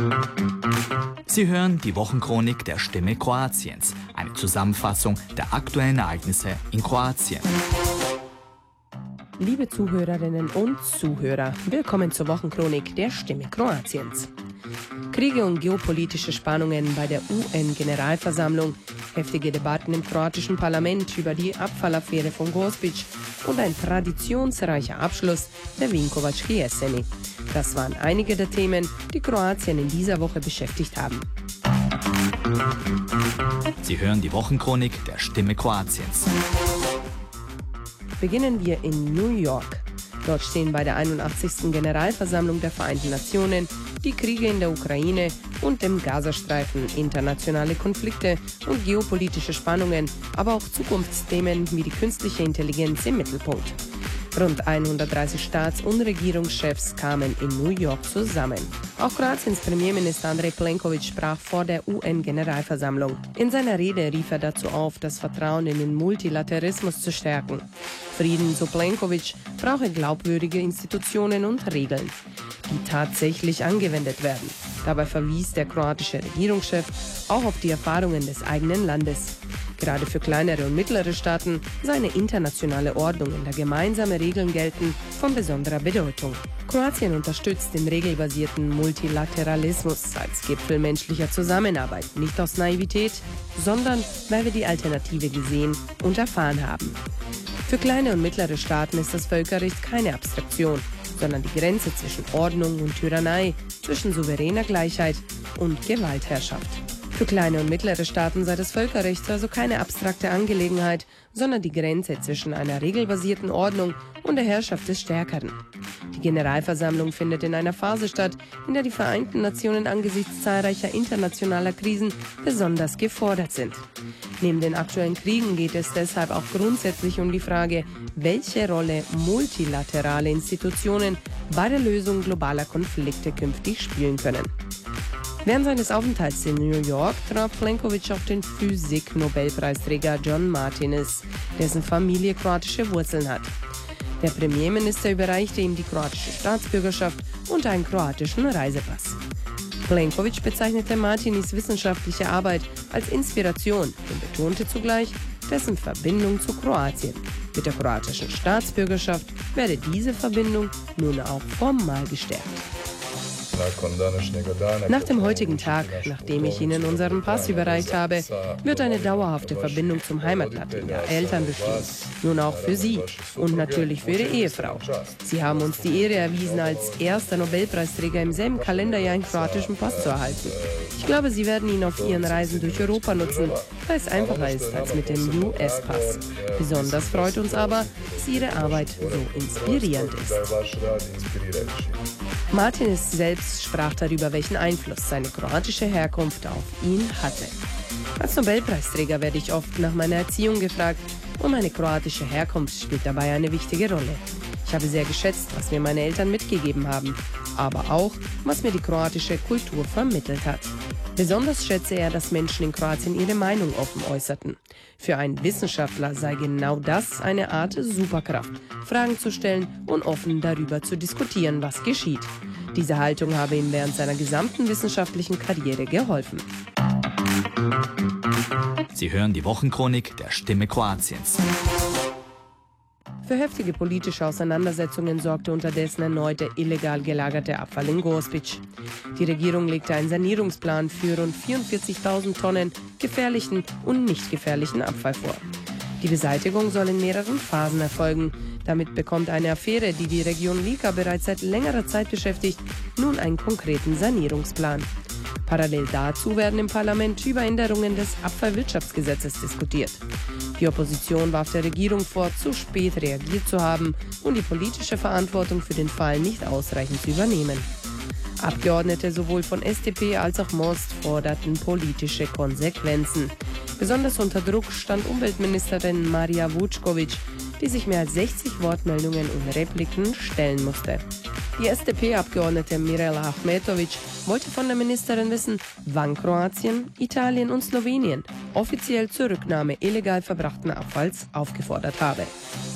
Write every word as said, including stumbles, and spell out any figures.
Sie hören die Wochenchronik der Stimme Kroatiens, eine Zusammenfassung der aktuellen Ereignisse in Kroatien. Liebe Zuhörerinnen und Zuhörer, willkommen zur Wochenchronik der Stimme Kroatiens. Kriege und geopolitische Spannungen bei der U N-Generalversammlung, heftige Debatten im kroatischen Parlament über die Abfallaffäre von Gospić und ein traditionsreicher Abschluss der Vinkovačke jeseni. Das waren einige der Themen, die Kroatien in dieser Woche beschäftigt haben. Sie hören die Wochenchronik der Stimme Kroatiens. Beginnen wir in New York. Dort stehen bei der einundachtzigsten Generalversammlung der Vereinten Nationen die Kriege in der Ukraine und dem Gazastreifen, internationale Konflikte und geopolitische Spannungen, aber auch Zukunftsthemen wie die künstliche Intelligenz im Mittelpunkt. Rund hundertdreißig Staats- und Regierungschefs kamen in New York zusammen. Auch Kroatiens Premierminister Andrej Plenković sprach vor der U N-Generalversammlung. In seiner Rede rief er dazu auf, das Vertrauen in den Multilateralismus zu stärken. Frieden, so Plenković, brauche glaubwürdige Institutionen und Regeln, die tatsächlich angewendet werden. Dabei verwies der kroatische Regierungschef auch auf die Erfahrungen des eigenen Landes. Gerade für kleinere und mittlere Staaten sei eine internationale Ordnung, in der gemeinsame Regeln gelten, von besonderer Bedeutung. Kroatien unterstützt den regelbasierten Multilateralismus als Gipfel menschlicher Zusammenarbeit, nicht aus Naivität, sondern weil wir die Alternative gesehen und erfahren haben. Für kleine und mittlere Staaten ist das Völkerrecht keine Abstraktion, sondern die Grenze zwischen Ordnung und Tyrannei, zwischen souveräner Gleichheit und Gewaltherrschaft. Für kleine und mittlere Staaten sei das Völkerrecht also keine abstrakte Angelegenheit, sondern die Grenze zwischen einer regelbasierten Ordnung und der Herrschaft des Stärkeren. Die Generalversammlung findet in einer Phase statt, in der die Vereinten Nationen angesichts zahlreicher internationaler Krisen besonders gefordert sind. Neben den aktuellen Kriegen geht es deshalb auch grundsätzlich um die Frage, welche Rolle multilaterale Institutionen bei der Lösung globaler Konflikte künftig spielen können. Während seines Aufenthalts in New York traf Plenković auf den Physik-Nobelpreisträger John Martinis, dessen Familie kroatische Wurzeln hat. Der Premierminister überreichte ihm die kroatische Staatsbürgerschaft und einen kroatischen Reisepass. Plenković bezeichnete Martinis wissenschaftliche Arbeit als Inspiration und betonte zugleich dessen Verbindung zu Kroatien. Mit der kroatischen Staatsbürgerschaft werde diese Verbindung nun auch formal gestärkt. Nach dem heutigen Tag, nachdem ich Ihnen unseren Pass überreicht habe, wird eine dauerhafte Verbindung zum Heimatland Ihrer Eltern bestehen. Nun auch für Sie und natürlich für Ihre Ehefrau. Sie haben uns die Ehre erwiesen, als erster Nobelpreisträger im selben Kalenderjahr einen kroatischen Pass zu erhalten. Ich glaube, Sie werden ihn auf Ihren Reisen durch Europa nutzen, weil es einfacher ist als mit dem U S-Pass. Besonders freut uns aber, dass Ihre Arbeit so inspirierend ist. Martinis selbst sprach darüber, welchen Einfluss seine kroatische Herkunft auf ihn hatte. Als Nobelpreisträger werde ich oft nach meiner Erziehung gefragt und meine kroatische Herkunft spielt dabei eine wichtige Rolle. Ich habe sehr geschätzt, was mir meine Eltern mitgegeben haben, aber auch, was mir die kroatische Kultur vermittelt hat. Besonders schätze er, dass Menschen in Kroatien ihre Meinung offen äußerten. Für einen Wissenschaftler sei genau das eine Art Superkraft, Fragen zu stellen und offen darüber zu diskutieren, was geschieht. Diese Haltung habe ihm während seiner gesamten wissenschaftlichen Karriere geholfen. Sie hören die Wochenchronik der Stimme Kroatiens. Für heftige politische Auseinandersetzungen sorgte unterdessen erneut der illegal gelagerte Abfall in Gospić. Die Regierung legte einen Sanierungsplan für rund vierundvierzigtausend Tonnen gefährlichen und nicht gefährlichen Abfall vor. Die Beseitigung soll in mehreren Phasen erfolgen. Damit bekommt eine Affäre, die die Region Lika bereits seit längerer Zeit beschäftigt, nun einen konkreten Sanierungsplan. Parallel dazu werden im Parlament über Änderungen des Abfallwirtschaftsgesetzes diskutiert. Die Opposition warf der Regierung vor, zu spät reagiert zu haben und die politische Verantwortung für den Fall nicht ausreichend zu übernehmen. Abgeordnete sowohl von S D P als auch Most forderten politische Konsequenzen. Besonders unter Druck stand Umweltministerin Marija Vučković, die sich mehr als sechzig Wortmeldungen und Repliken stellen musste. Die S D P-Abgeordnete Mirela Ahmetović wollte von der Ministerin wissen, wann Kroatien, Italien und Slowenien offiziell zur Rücknahme illegal verbrachten Abfalls aufgefordert habe.